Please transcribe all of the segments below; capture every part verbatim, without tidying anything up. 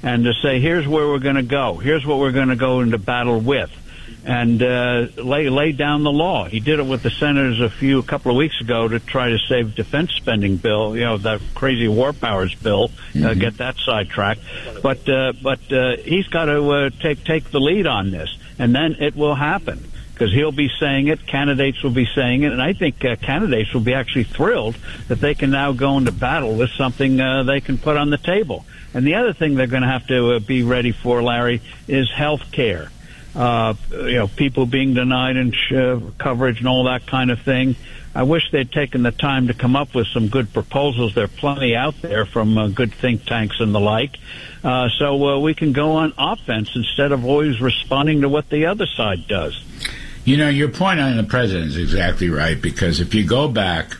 and to say, here's where we're going to go. Here's what we're going to go into battle with. And uh, lay lay down the law. He did it with the senators a few a couple of weeks ago to try to save defense spending bill. You know, that crazy war powers bill. Mm-hmm. Uh, get that sidetracked. But uh, but uh, he's got to uh, take take the lead on this, and then it will happen because he'll be saying it. Candidates will be saying it, and I think uh, candidates will be actually thrilled that they can now go into battle with something uh, they can put on the table. And the other thing they're going to have to uh, be ready for, Larry, is health care. Uh, you know, people being denied ins- uh, coverage and all that kind of thing. I wish they'd taken the time to come up with some good proposals. There are plenty out there from uh, good think tanks and the like. Uh, so uh, we can go on offense instead of always responding to what the other side does. You know, your point on the president is exactly right, because if you go back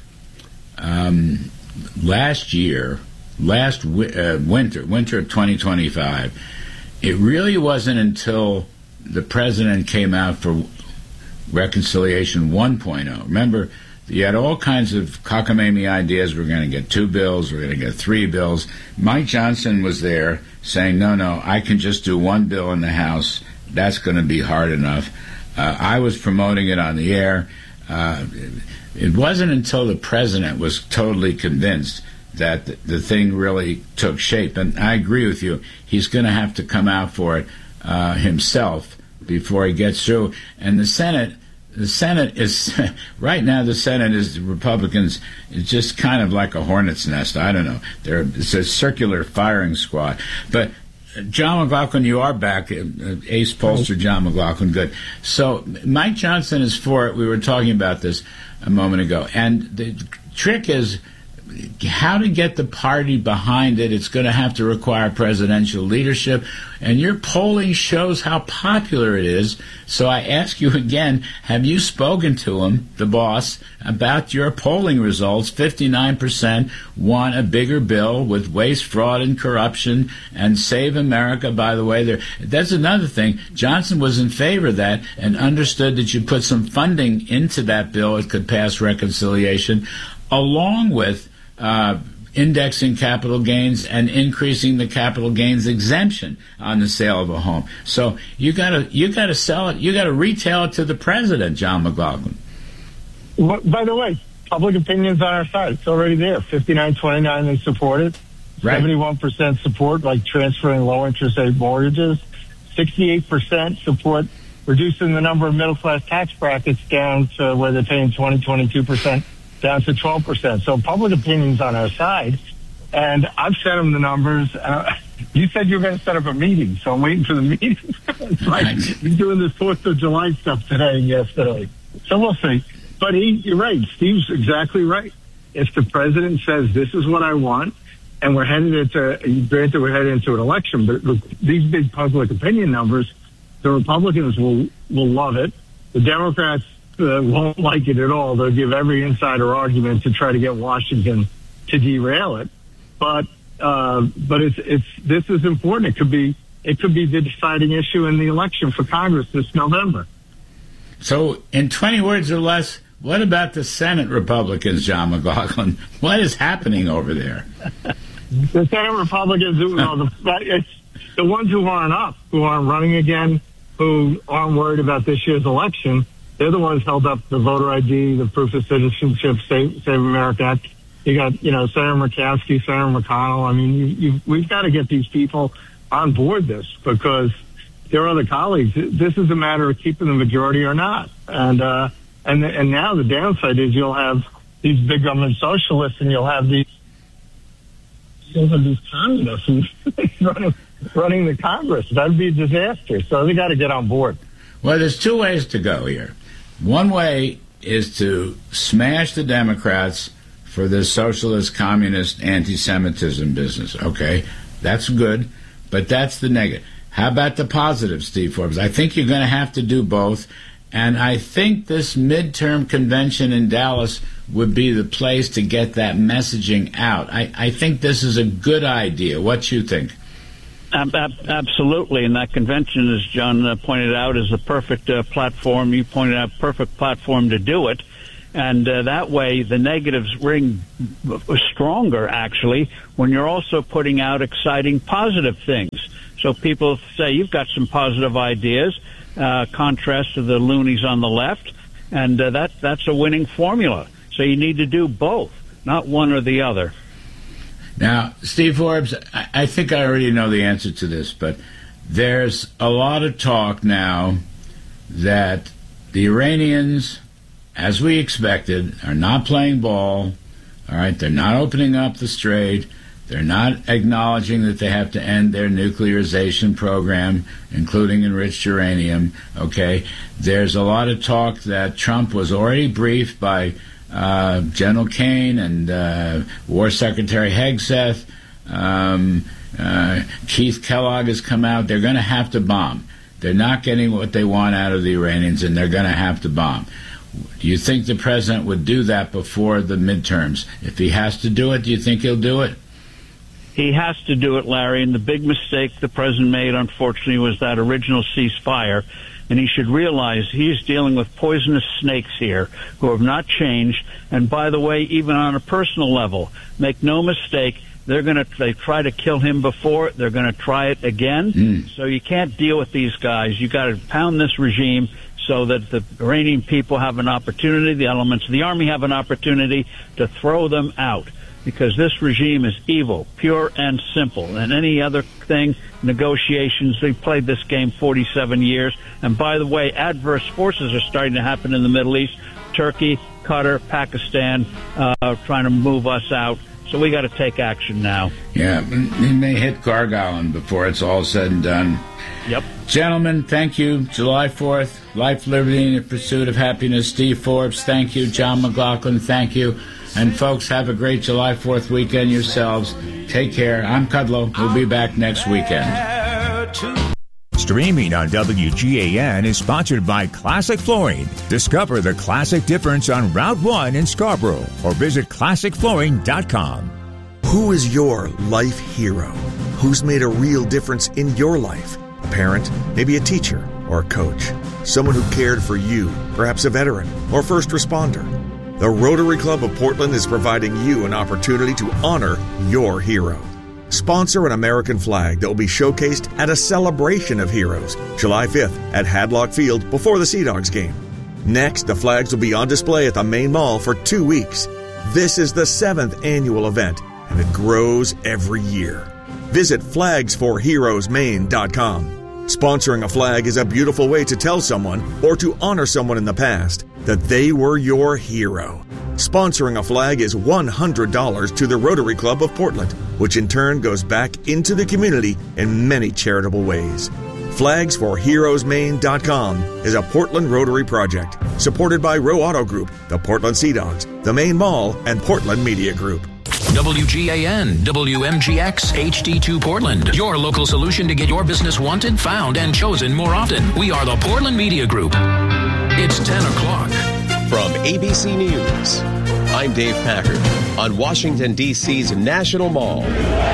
um, last year, last wi- uh, winter, winter of twenty twenty-five, it really wasn't until the president came out for Reconciliation one point oh. Remember, you had all kinds of cockamamie ideas. We're going to get two bills. We're going to get three bills. Mike Johnson was there saying, no, no, I can just do one bill in the House. That's going to be hard enough. Uh, I was promoting it on the air. Uh, it wasn't until the president was totally convinced that the, the thing really took shape. And I agree with you. He's going to have to come out for it Uh, himself before he gets through. And the Senate, the Senate is right now. The Senate is the Republicans. It's just kind of like a hornet's nest. I don't know. They're, it's a circular firing squad. But uh, John McLaughlin, you are back. Uh, ace pollster John McLaughlin, good. So Mike Johnson is for it. We were talking about this a moment ago, and the trick is how to get the party behind it. It's going to have to require presidential leadership, and your polling shows how popular it is. So I ask you again, have you spoken to him, the boss, about your polling results? fifty-nine percent want a bigger bill with waste, fraud, and corruption, and Save America, by the way. There, that's another thing. Johnson was in favor of that and understood that you put some funding into that bill, it could pass reconciliation, along with Uh, indexing capital gains and increasing the capital gains exemption on the sale of a home. So you gotta you gotta sell it. You gotta retail it to the president, John McLaughlin. Well, by the way, public opinion's on our side. It's already there. fifty-nine twenty-nine they support it. Right. seventy-one percent support, like transferring low interest rate mortgages. sixty-eight percent support reducing the number of middle class tax brackets down to where they're paying twenty, twenty-two percent. Down to twelve percent. So public opinion's on our side. And I've sent them the numbers. Uh, you said you were going to set up a meeting, so I'm waiting for the meeting. It's like you're doing this fourth of July stuff today and yesterday. So we'll see. But he, you're right. Steve's exactly right. If the president says this is what I want, and we're headed into, granted we're headed into an election, but look, these big public opinion numbers, the Republicans will, will love it. The Democrats Uh, won't like it at all. They'll give every insider argument to try to get Washington to derail it. But uh, but it's it's this is important. It could be it could be the deciding issue in the election for Congress this November. So, in twenty words or less, what about the Senate Republicans, John McLaughlin? What is happening over there? The Senate Republicans, you know, the, it's the ones who aren't up, who aren't running again, who aren't worried about this year's election. They're the ones held up the voter I D, the proof of citizenship, Save, Save America Act. You got, you know, Senator Murkowski, Senator McConnell. I mean, you, you, we've got to get these people on board this because their other colleagues. This is a matter of keeping the majority or not. And uh, and and now the downside is you'll have these big government socialists, and you'll have these you'll have these communists running running the Congress. That'd be a disaster. So they got to get on board. Well, there's two ways to go here. One way is to smash the Democrats for this socialist, communist, anti-Semitism business. Okay, that's good, but that's the negative. How about the positive, Steve Forbes? I think you're going to have to do both, and I think this midterm convention in Dallas would be the place to get that messaging out. I, I think this is a good idea. What you think? Absolutely, and that convention, as John uh, pointed out, is the perfect uh, platform. You pointed out perfect platform to do it, and uh, that way the negatives ring stronger, actually, when you're also putting out exciting positive things. So people say, you've got some positive ideas, uh, contrast to the loonies on the left, and uh, that that's a winning formula. So you need to do both, not one or the other. Now, Steve Forbes, I, I think I already know the answer to this, but there's a lot of talk now that the Iranians, as we expected, are not playing ball. All right, they're not opening up the strait. They're not acknowledging that they have to end their nuclearization program, including enriched uranium. Okay, there's a lot of talk that Trump was already briefed by uh, General Kane and uh, War Secretary Hegseth. Um, uh, Keith Kellogg has come out. They're going to have to bomb. They're not getting what they want out of the Iranians, and they're going to have to bomb. Do you think the president would do that before the midterms? If he has to do it, do you think he'll do it? He has to do it, Larry, and the big mistake the president made, unfortunately, was that original ceasefire. And he should realize he's dealing with poisonous snakes here who have not changed. And by the way, even on a personal level, make no mistake, they're going to they try to kill him before. They're going to try it again. Mm. So you can't deal with these guys. You got to pound this regime so that the Iranian people have an opportunity, the elements of the army have an opportunity to throw them out. Because this regime is evil, pure and simple. And any other thing, negotiations, they played this game forty-seven years. And by the way, adverse forces are starting to happen in the Middle East. Turkey, Qatar, Pakistan, uh, trying to move us out. So we got to take action now. Yeah, he may hit Gargoyle before it's all said and done. Yep. Gentlemen, thank you. July fourth, Life, Liberty, and the Pursuit of Happiness. Steve Forbes, thank you. John McLaughlin, thank you. And folks, have a great July fourth weekend yourselves. Take care. I'm Kudlow. We'll be back next weekend. Streaming on W G A N is sponsored by Classic Flooring. Discover the classic difference on Route one in Scarborough or visit classic flooring dot com. Who is your life hero? Who's made a real difference in your life? A parent, maybe a teacher, or a coach. Someone who cared for you, perhaps a veteran or first responder. The Rotary Club of Portland is providing you an opportunity to honor your hero. Sponsor an American flag that will be showcased at a celebration of heroes, July fifth at Hadlock Field before the Sea Dogs game. Next, the flags will be on display at the main mall for two weeks. This is the seventh annual event, and it grows every year. Visit flags for heroes maine dot com. Sponsoring a flag is a beautiful way to tell someone, or to honor someone in the past, that they were your hero. Sponsoring a flag is one hundred dollars to the Rotary Club of Portland, which in turn goes back into the community in many charitable ways. flags for heroes maine dot com is a Portland Rotary project, supported by Row Auto Group, the Portland Sea Dogs, the Maine Mall, and Portland Media Group. W G A N, W M G X, H D two Portland. Your local solution to get your business wanted, found, and chosen more often. We are the Portland Media Group. It's ten o'clock. From A B C News, I'm Dave Packard on Washington, D C's National Mall.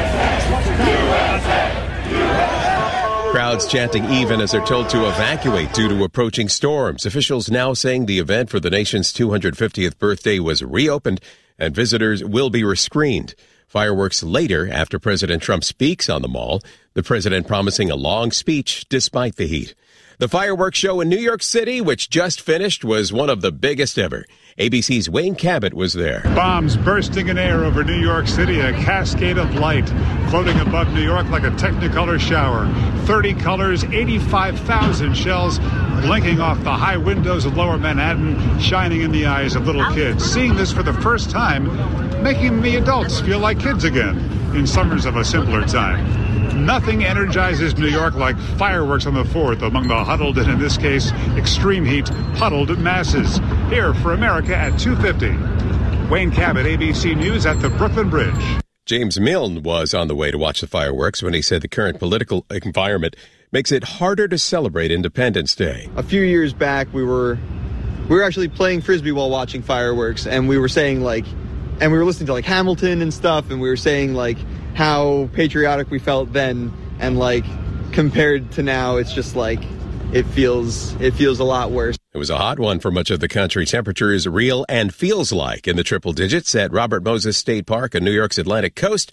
Crowds chanting even as they're told to evacuate due to approaching storms. Officials now saying the event for the nation's two hundred fiftieth birthday was reopened and visitors will be rescreened. Fireworks later after President Trump speaks on the mall, the president promising a long speech despite the heat. The fireworks show in New York City, which just finished, was one of the biggest ever. A B C's Wayne Cabot was there. Bombs bursting in air over New York City, a cascade of light floating above New York like a Technicolor shower. thirty colors, eighty-five thousand shells blinking off the high windows of Lower Manhattan, shining in the eyes of little kids. Seeing this for the first time, making the adults feel like kids again in summers of a simpler time. Nothing energizes New York like fireworks on the fourth among the huddled and, in this case, extreme heat, huddled masses. Here for America at two fifty. Wayne Cabot, A B C News at the Brooklyn Bridge. James Milne was on the way to watch the fireworks when he said the current political environment makes it harder to celebrate Independence Day. A few years back, we were we were actually playing Frisbee while watching fireworks, and we were saying, like, and we were listening to, like, Hamilton and stuff, and we were saying, like, how patriotic we felt then, and like compared to now, it's just like it feels it feels a lot worse. It was a hot one for much of the country. Temperatures real and feels like in the triple digits at Robert Moses State Park on New York's Atlantic coast.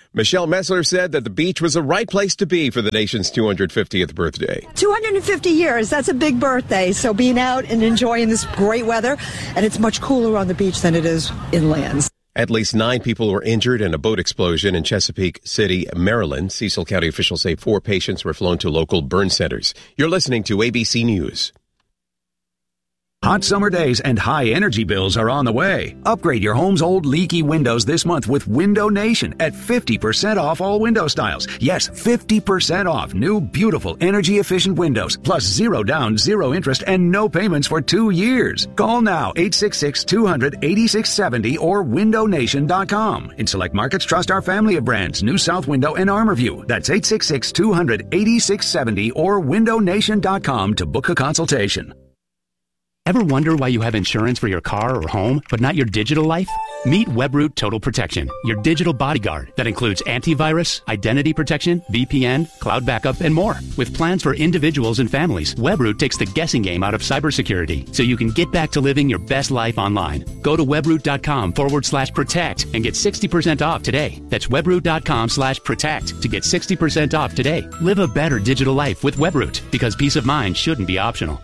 Michelle Messler said that the beach was the right place to be for the nation's two hundred fiftieth birthday. two hundred fifty years, that's a big birthday. So being out and enjoying this great weather, and it's much cooler on the beach than it is inland. At least nine people were injured in a boat explosion in Chesapeake City, Maryland. Cecil County officials say four patients were flown to local burn centers. You're listening to A B C News. Hot summer days and high energy bills are on the way. Upgrade your home's old leaky windows this month with Window Nation at fifty percent off all window styles. Yes, fifty percent off new, beautiful, energy-efficient windows, plus zero down, zero interest, and no payments for two years. Call now, eight six six, two hundred, eighty-six seventy or window nation dot com. In select markets, trust our family of brands, New South Window and Armorview. That's eight six six, two hundred, eighty-six seventy or window nation dot com to book a consultation. Ever wonder why you have insurance for your car or home, but not your digital life? Meet Webroot Total Protection, your digital bodyguard that includes antivirus, identity protection, V P N, cloud backup, and more. With plans for individuals and families, Webroot takes the guessing game out of cybersecurity so you can get back to living your best life online. Go to webroot.com forward slash protect and get sixty percent off today. That's webroot.com slash protect to get sixty percent off today. Live a better digital life with Webroot, because peace of mind shouldn't be optional.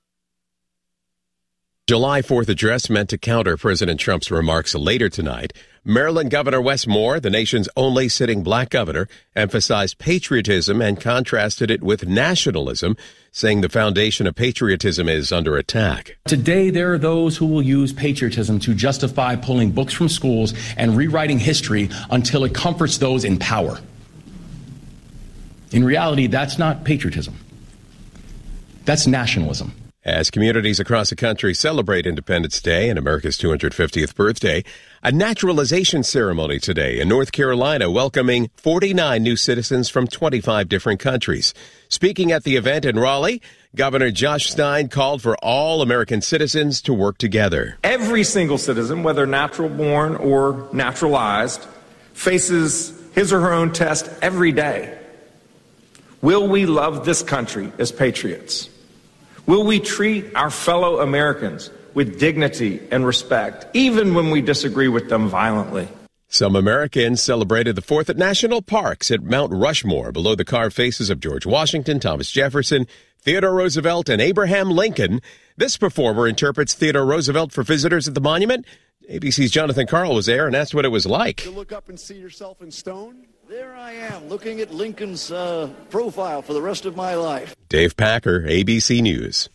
July fourth address meant to counter President Trump's remarks later tonight. Maryland Governor Wes Moore, the nation's only sitting black governor, emphasized patriotism and contrasted it with nationalism, saying the foundation of patriotism is under attack. Today, there are those who will use patriotism to justify pulling books from schools and rewriting history until it comforts those in power. In reality, that's not patriotism. That's nationalism. As communities across the country celebrate Independence Day and America's two hundred fiftieth birthday, a naturalization ceremony today in North Carolina welcoming forty-nine new citizens from twenty-five different countries. Speaking at the event in Raleigh, Governor Josh Stein called for all American citizens to work together. Every single citizen, whether natural born or naturalized, faces his or her own test every day. Will we love this country as patriots? Will we treat our fellow Americans with dignity and respect, even when we disagree with them violently? Some Americans celebrated the fourth at national parks at Mount Rushmore, below the carved faces of George Washington, Thomas Jefferson, Theodore Roosevelt, and Abraham Lincoln. This performer interprets Theodore Roosevelt for visitors at the monument. A B C's Jonathan Carl was there and asked what it was like. To look up and see yourself in stone? There I am, looking at Lincoln's uh, profile for the rest of my life. Dave Packer, A B C News.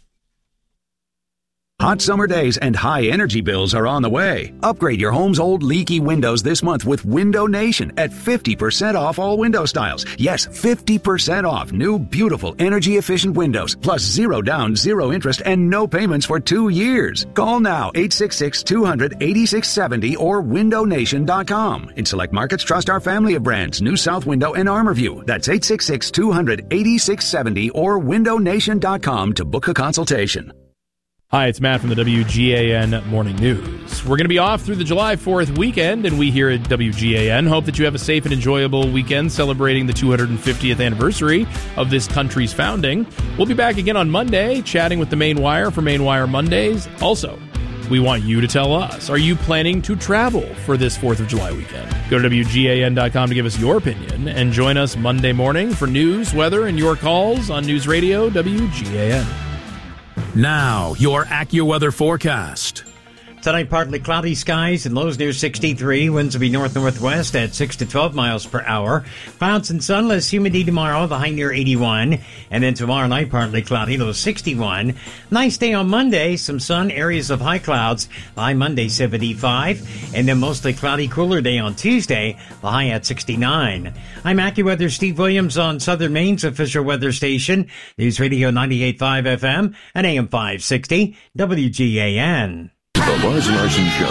Hot summer days and high energy bills are on the way. Upgrade your home's old leaky windows this month with Window Nation at fifty percent off all window styles. Yes, fifty percent off new, beautiful, energy-efficient windows, plus zero down, zero interest, and no payments for two years. Call now, eight six six, two hundred, eighty-six seventy or window nation dot com. In select markets, trust our family of brands, New South Window and Armorview. That's eight six six, two hundred, eighty-six seventy or window nation dot com to book a consultation. Hi, it's Matt from the W G A N Morning News. We're going to be off through the July fourth weekend, and we here at W G A N hope that you have a safe and enjoyable weekend celebrating the two hundred fiftieth anniversary of this country's founding. We'll be back again on Monday, chatting with the Main Wire for Main Wire Mondays. Also, we want you to tell us, are you planning to travel for this fourth of July weekend? Go to W G A N dot com to give us your opinion, and join us Monday morning for news, weather, and your calls on News Radio W G A N. Now, your AccuWeather forecast. Tonight, partly cloudy skies and lows near sixty-three. Winds will be north-northwest at six to twelve miles per hour. Clouds and sunless, humidity tomorrow, the high near eighty-one. And then tomorrow night, partly cloudy, low sixty-one. Nice day on Monday, some sun, areas of high clouds, the high Monday seventy-five. And then mostly cloudy, cooler day on Tuesday, the high at sixty-nine. I'm AccuWeather Steve Williams on Southern Maine's official weather station, News Radio ninety-eight point five F M and A M five sixty, W G A N. The Lars Larson Show.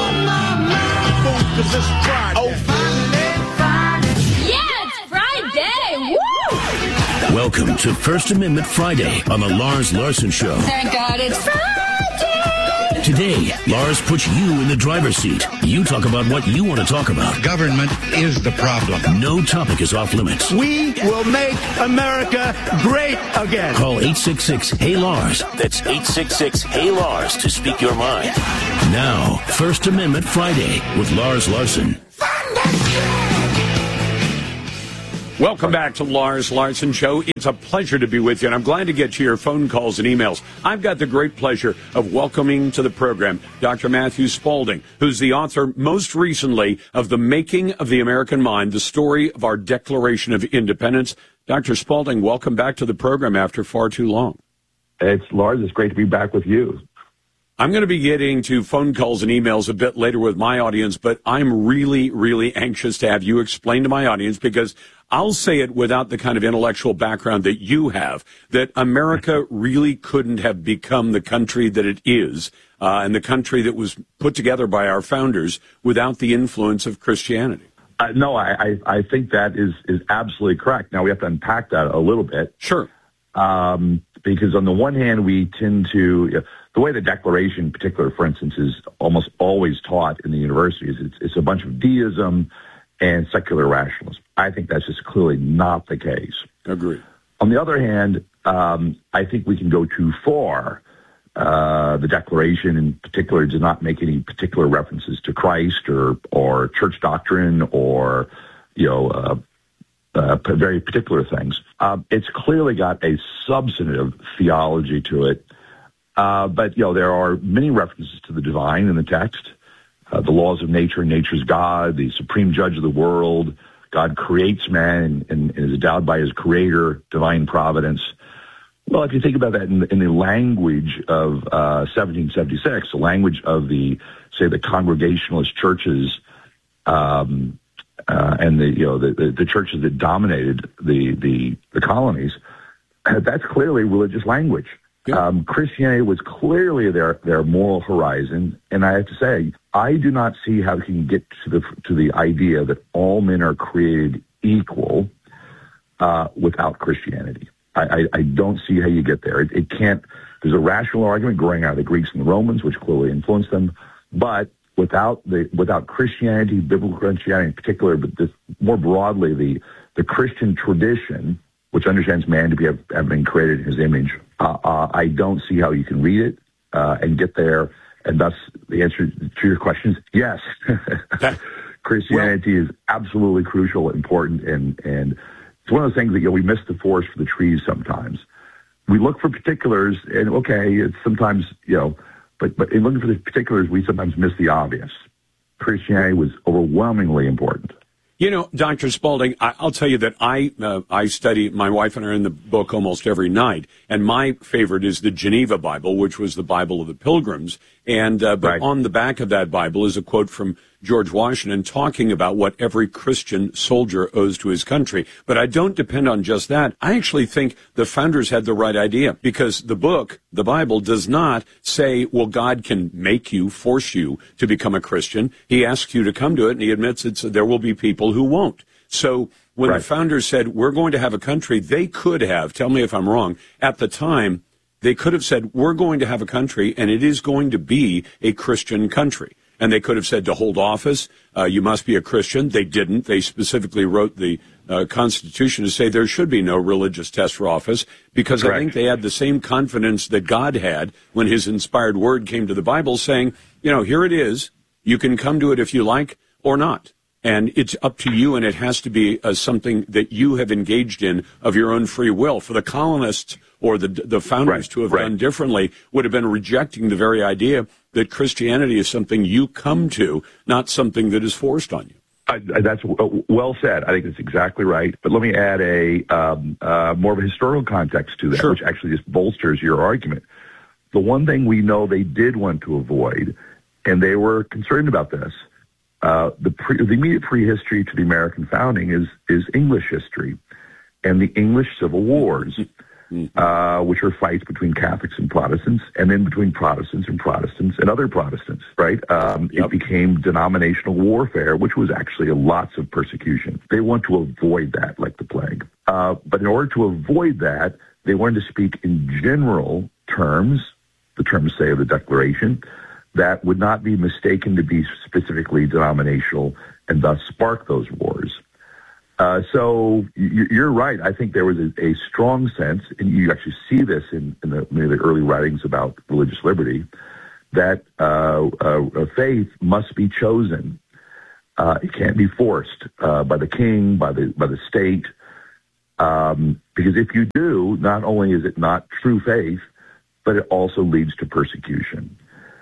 Oh, yeah, it's Friday! Woo! Welcome to First Amendment Friday on the Lars Larson Show. Thank God it's Friday! Today, Lars puts you in the driver's seat. You talk about what you want to talk about. Government is the problem. No topic is off limits. We will make America great again. Call eight six six, Hey Lars. That's eight six six, Hey Lars to speak your mind. Now, First Amendment Friday with Lars Larson. Welcome back to Lars Larson Show. It's a pleasure to be with you, and I'm glad to get to your phone calls and emails. I've got the great pleasure of welcoming to the program Doctor Matthew Spalding, who's the author most recently of The Making of the American Mind, the story of our Declaration of Independence. Doctor Spalding, welcome back to the program after far too long. It's Lars. It's great to be back with you. I'm going to be getting to phone calls and emails a bit later with my audience, but I'm really, really anxious to have you explain to my audience, because I'll say it without the kind of intellectual background that you have, that America really couldn't have become the country that it is, uh, and the country that was put together by our founders without the influence of Christianity. Uh, no, I, I, I think that is, is absolutely correct. Now, we have to unpack that a little bit. Sure. Um, because on the one hand, we tend to, you know, the way the Declaration in particular, for instance, is almost always taught in the universities, it's, it's a bunch of deism and secular rationalism. I think that's just clearly not the case. Agree. On the other hand, um, I think we can go too far. Uh, the Declaration in particular does not make any particular references to Christ or, or church doctrine or, you know, uh, uh, very particular things. Um, it's clearly got a substantive theology to it. Uh, but, you know, there are many references to the divine in the text. Uh, the laws of nature, nature's God, the supreme judge of the world. God creates man and, and, and is endowed by his creator, divine providence. Well, if you think about that in, in the language of uh, seventeen seventy-six, the language of the, say, the Congregationalist churches, um, uh, and the you know the, the, the churches that dominated the the, the colonies, that's clearly religious language. Yeah. Um, Christianity was clearly their their moral horizon, and I have to say, I do not see how you can get to the to the idea that all men are created equal uh, without Christianity. I, I, I don't see how you get there. It, it can't. There's a rational argument growing out of the Greeks and the Romans, which clearly influenced them, but without the without Christianity, biblical Christianity in particular, but this, more broadly, the the Christian tradition, which understands man to be have, have been created in his image. Uh, uh, I don't see how you can read it uh, and get there, and thus the answer to your question is yes. Christianity well, is absolutely crucial, important, and and it's one of those things that, you know, we miss the forest for the trees sometimes. We look for particulars, and okay, it's sometimes, you know, but but in looking for the particulars, we sometimes miss the obvious. Christianity was overwhelmingly important. You know, Doctor Spalding, I, I'll tell you that I uh, I study, my wife and I are in the book almost every night, and my favorite is the Geneva Bible, which was the Bible of the Pilgrims. And uh, but right. on the back of that Bible is a quote from George Washington talking about what every Christian soldier owes to his country. But I don't depend on just that. I actually think the founders had the right idea, because the book, the Bible, does not say, well, God can make you, force you to become a Christian. He asks you to come to it, and he admits it's, there will be people who won't. So when right. the founders said, we're going to have a country, they could have, tell me if I'm wrong, at the time, they could have said, we're going to have a country, and it is going to be a Christian country. And they could have said to hold office, uh, you must be a Christian. They didn't. They specifically wrote the uh, Constitution to say there should be no religious test for office, because Correct. I think they had the same confidence that God had when his inspired word came to the Bible, saying, you know, here it is. You can come to it if you like or not. And it's up to you, and it has to be uh, something that you have engaged in of your own free will. For the colonists or the the founders right, to have right. done differently would have been rejecting the very idea that Christianity is something you come to, not something that is forced on you. I, that's well said. I think that's exactly right. But let me add a um, uh, more of a historical context to that, sure. which actually just bolsters your argument. The one thing we know they did want to avoid, and they were concerned about this, Uh, the, pre, the immediate prehistory to the American founding is is English history and the English Civil Wars, uh, which are fights between Catholics and Protestants, and then between Protestants and Protestants and other Protestants, right? Um, yep. It became denominational warfare, which was actually lots of persecution. They want to avoid that like the plague. Uh, but in order to avoid that, they wanted to speak in general terms, the terms, say, of the Declaration, that would not be mistaken to be specifically denominational and thus spark those wars. Uh, so you're right. I think there was a, a strong sense, and you actually see this in, in the, many of the early writings about religious liberty, that uh, uh, faith must be chosen. Uh, it can't be forced uh, by the king, by the by the state. Um, because if you do, not only is it not true faith, but it also leads to persecution,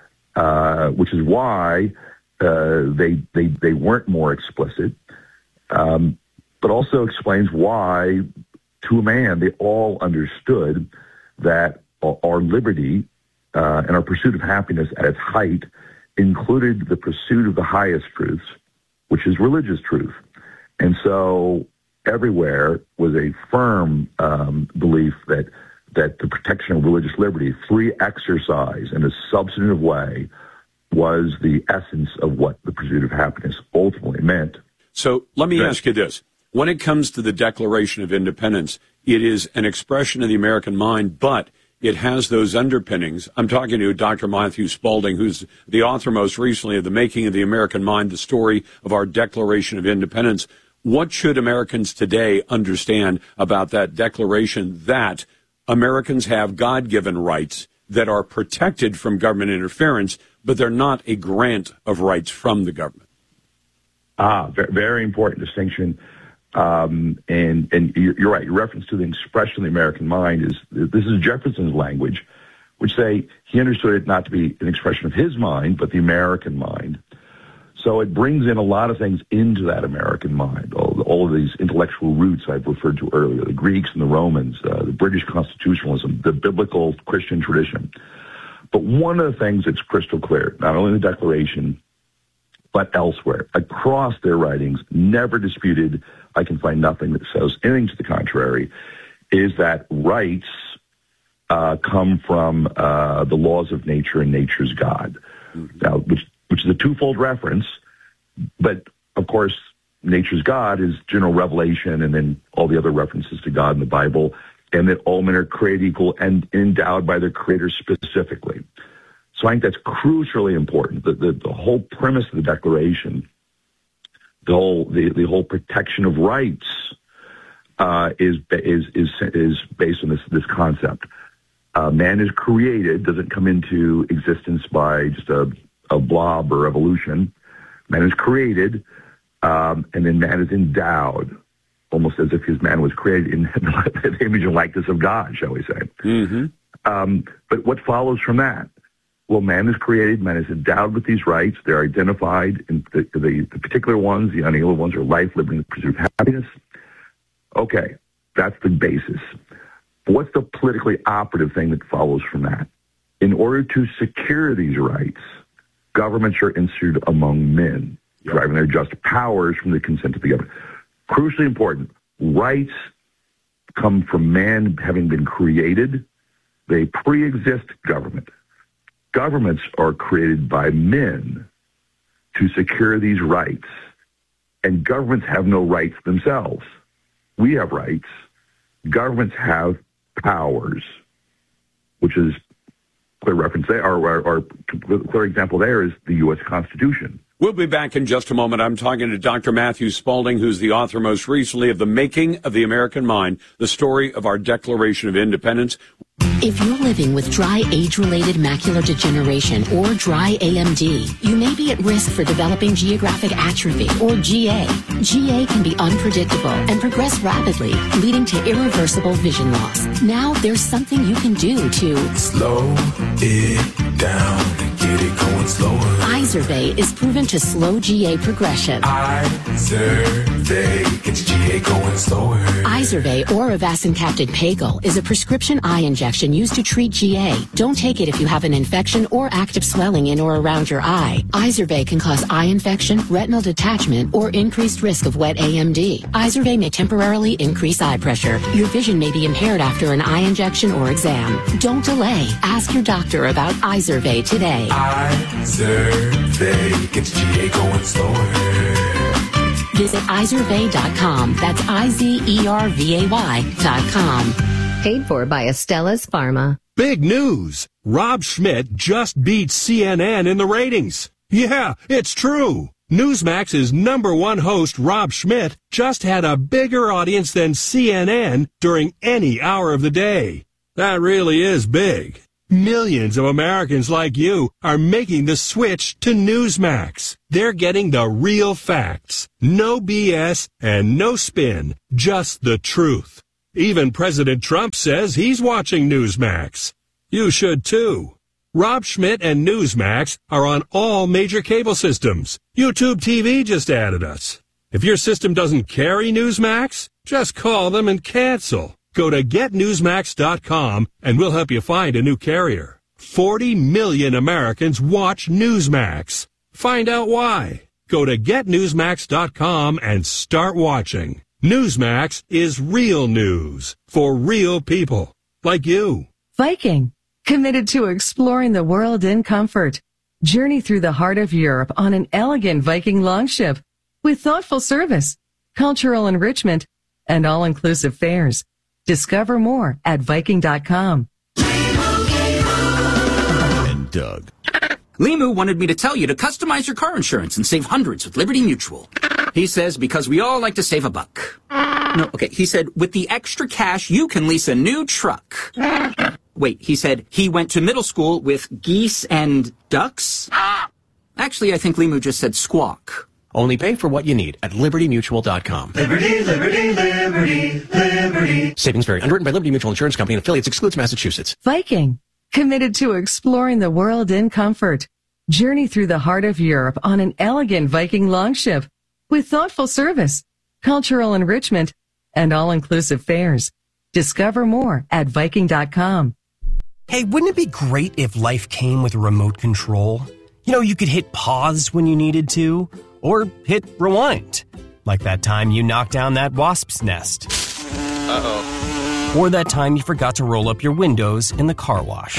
uh, which is why uh, they, they they weren't more explicit, um, but also explains why, to a man, they all understood that our liberty uh, and our pursuit of happiness at its height included the pursuit of the highest truths, which is religious truth. And so everywhere was a firm um, belief that that the protection of religious liberty, free exercise in a substantive way, was the essence of what the pursuit of happiness ultimately meant. So let me Right. ask you this. When it comes to the Declaration of Independence, it is an expression of the American mind, but it has those underpinnings. I'm talking to Doctor Matthew Spalding, who's the author most recently of The Making of the American Mind, the story of our Declaration of Independence. What should Americans today understand about that declaration that Americans have God-given rights that are protected from government interference, but they're not a grant of rights from the government? Ah, very, very important distinction. Um, and and you're, you're right. Your reference to the expression of the American mind is this is Jefferson's language, which say he understood it not to be an expression of his mind, but the American mind. So it brings in a lot of things into that American mind, all, all of these intellectual roots I've referred to earlier, the Greeks and the Romans, uh, the British constitutionalism, the biblical Christian tradition. But one of the things that's crystal clear, not only in the Declaration, but elsewhere, across their writings, never disputed, I can find nothing that says anything to the contrary, is that rights uh, come from uh, the laws of nature and nature's God. Mm-hmm. Now, which which is a twofold reference, but of course, nature's God is general revelation and then all the other references to God in the Bible, and that all men are created equal and endowed by their Creator specifically. So I think that's crucially important. The, the, the whole premise of the Declaration, the whole the, the whole protection of rights, uh, is is is is based on this this concept. Uh, man is created, doesn't come into existence by just a a blob or evolution. Man is created, um, and then man is endowed, almost as if his man was created in the image and likeness of God, shall we say. Mm-hmm. Um, but what follows from that? Well, man is created, man is endowed with these rights. They're identified, in the, the, the particular ones, the unalienable ones, are life, liberty, and the pursuit of happiness. Okay, that's the basis. But what's the politically operative thing that follows from that? In order to secure these rights, governments are instituted among men, yep. deriving their just powers from the consent of the government. Crucially important, rights come from man having been created. They pre-exist government. Governments are created by men to secure these rights, and governments have no rights themselves. We have rights. Governments have powers, which is clear reference there, or, or, or clear example there is the U S Constitution. We'll be back in just a moment. I'm talking to Doctor Matthew Spalding, who's the author most recently of The Making of the American Mind, the story of our Declaration of Independence. If you're living with dry age-related macular degeneration or dry A M D, you may be at risk for developing geographic atrophy or G A. G A can be unpredictable and progress rapidly, leading to irreversible vision loss. Now there's something you can do to slow it down and get it going slower. Izervay is proven to slow G A progression. Izervay gets G A going slower. Izervay or avacincaptad pagel is a prescription eye injection used to treat G A. Don't take it if you have an infection or active swelling in or around your eye. Izervay can cause eye infection, retinal detachment, or increased risk of wet A M D. Izervay may temporarily increase eye pressure. Your vision may be impaired after an eye injection or exam. Don't delay. Ask your doctor about Izervay today. Izervay gets G A going slower. Visit Izervay dot com. That's I Z E R V A Y dot com. Paid for by Astellas Pharma. Big news! Rob Schmidt just beat C N N in the ratings. Yeah, it's true. Newsmax's number one host, Rob Schmidt, just had a bigger audience than C N N during any hour of the day. That really is big. Millions of Americans like you are making the switch to Newsmax. They're getting the real facts. No B S and no spin. Just the truth. Even President Trump says he's watching Newsmax. You should too. Rob Schmidt and Newsmax are on all major cable systems. YouTube T V just added us. If your system doesn't carry Newsmax, just call them and cancel. Go to get newsmax dot com and we'll help you find a new carrier. forty million Americans watch Newsmax. Find out why. Go to get newsmax dot com and start watching. Newsmax is real news for real people like you. Viking, committed to exploring the world in comfort. Journey through the heart of Europe on an elegant Viking longship with thoughtful service, cultural enrichment, and all-inclusive fares. Discover more at Viking dot com. And Doug. Limu wanted me to tell you to customize your car insurance and save hundreds with Liberty Mutual. He says because we all like to save a buck. No, okay, he said with the extra cash you can lease a new truck. Wait, he said he went to middle school with geese and ducks? Actually, I think Limu just said squawk. Only pay for what you need at liberty mutual dot com. Liberty, liberty, liberty, liberty. Savings vary. Underwritten by Liberty Mutual Insurance Company and affiliates. Excludes Massachusetts. Viking, committed to exploring the world in comfort. Journey through the heart of Europe on an elegant Viking longship with thoughtful service, cultural enrichment, and all-inclusive fares. Discover more at Viking dot com. Hey, wouldn't it be great if life came with a remote control? You know, you could hit pause when you needed to, or hit rewind. Like that time you knocked down that wasp's nest. Uh-oh. Or that time you forgot to roll up your windows in the car wash.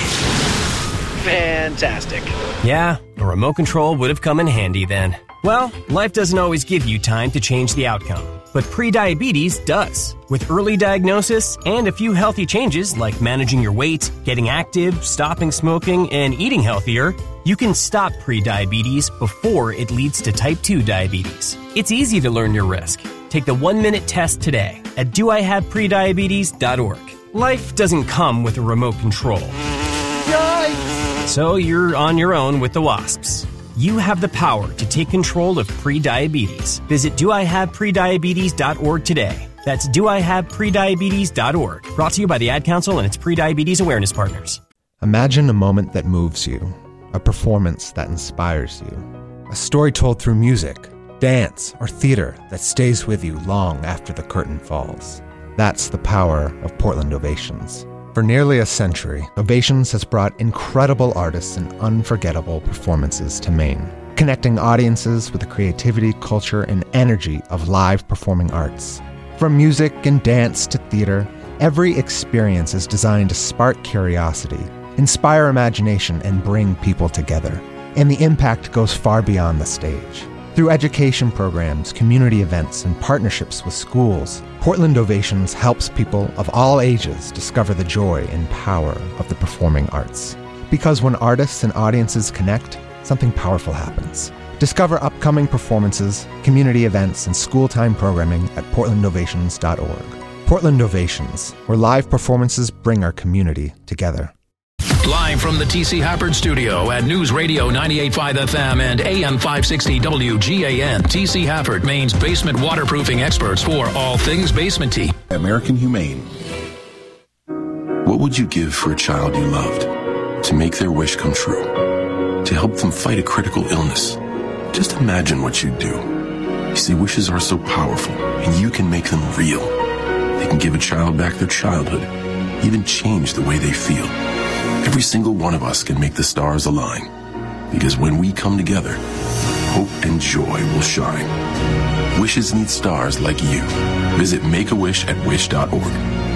Fantastic. Yeah, a remote control would have come in handy then. Well, life doesn't always give you time to change the outcome, but prediabetes does. With early diagnosis and a few healthy changes like managing your weight, getting active, stopping smoking, and eating healthier, you can stop prediabetes before it leads to type two diabetes. It's easy to learn your risk. Take the one-minute test today at do I have prediabetes dot org. Life doesn't come with a remote control. Yikes! So you're on your own with the wasps. You have the power to take control of prediabetes. Visit do I have prediabetes dot org today. That's do I have prediabetes dot org. Brought to you by the Ad Council and its Prediabetes Awareness Partners. Imagine a moment that moves you, a performance that inspires you, a story told through music, dance, or theater that stays with you long after the curtain falls. That's the power of Portland Ovations. For nearly a century, Ovations has brought incredible artists and unforgettable performances to Maine, connecting audiences with the creativity, culture, and energy of live performing arts. From music and dance to theater, every experience is designed to spark curiosity, inspire imagination, and bring people together. And the impact goes far beyond the stage. Through education programs, community events, and partnerships with schools, Portland Ovations helps people of all ages discover the joy and power of the performing arts. Because when artists and audiences connect, something powerful happens. Discover upcoming performances, community events, and school-time programming at portland ovations dot org. Portland Ovations, where live performances bring our community together. Live from the T C Hafford Studio at News Radio ninety-eight point five F M and A M five sixty W G A N. T C Hafford, Maine's basement waterproofing experts for all things basementy. American Humane. What would you give for a child you loved? To make their wish come true? To help them fight a critical illness? Just imagine what you'd do. You see, wishes are so powerful, and you can make them real. They can give a child back their childhood, even change the way they feel. Every single one of us can make the stars align, because when we come together, hope and joy will shine. Wishes need stars like you. Visit Make-A-Wish at wish dot org.